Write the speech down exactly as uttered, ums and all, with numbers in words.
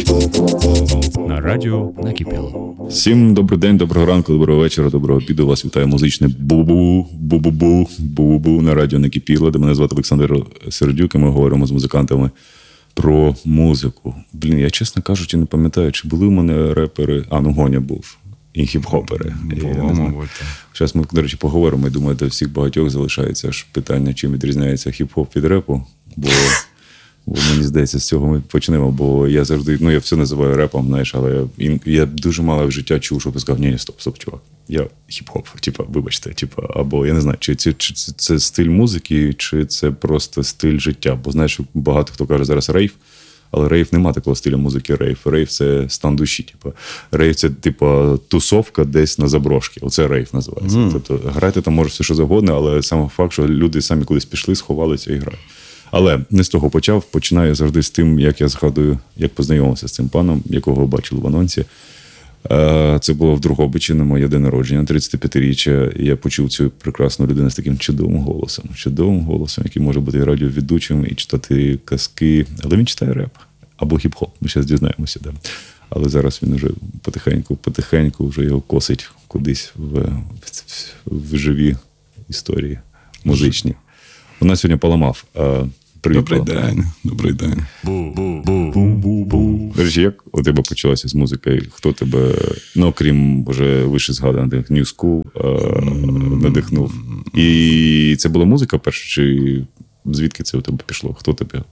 На радіо накипіло. Всім добрий день, доброго ранку, доброго вечора, доброго обіду. Вас вітає музичне бу-бу-бу, бу-бу-бу, бу-бу-бу на радіо накипіло, де мене звати Олександр Сердюк, і ми говоримо з музикантами про музику. Блін, я, чесно кажучи, не пам'ятаю, чи були в мене репери, а, ну, Гоня був, і хіп-хопери. Було, мабуть. Зараз ми, до речі, поговоримо, і думаю, до всіх багатьох залишається ж питання, чим відрізняється хіп-хоп від репу, бо... Бо мені здається, з цього ми почнемо, бо я завжди, ну я все називаю репом, знаєш, але я, я дуже мало в життя чув, щоб я сказав, ні, ні, стоп, стоп, чувак, я хіп-хоп, типа, вибачте, типа, або я не знаю, чи, чи, чи це, це стиль музики, чи це просто стиль життя, бо знаєш, багато хто каже зараз рейв, але рейв нема такого стилю музики рейв, рейв це стан душі, типа, рейв це, типа, тусовка десь на заброшці, оце рейв називається, mm. тобто грати там може все що завгодно, але саме факт, що люди самі кудись пішли, сховалися і грають. Але не з того почав, починаю завжди з тим, як я згадую, як познайомився з цим паном, якого бачив в анонсі. Це було в Дрогобичі на моє день народження, тридцятип'ятиріччя, і я почув цю прекрасну людину з таким чудовим голосом. Чудовим голосом, який може бути і радіоведучим, і читати казки. Але він читає реп або хіп-хоп, ми зараз дізнаємося. Да. Але зараз він вже потихеньку, потихеньку вже його косить кудись в, в, в живі історії музичні. У нас сьогодні Поламав. Привіт, добрий день, добрий день. До речі, як у тебе почалося з музикою? Хто тебе, ну, окрім вже вище згаданих New School, надихнув? І це була музика перша, чи звідки це у тебе пішло? Хто тебе